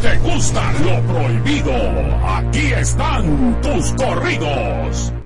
¿Te gusta lo prohibido? Aquí están tus corridos.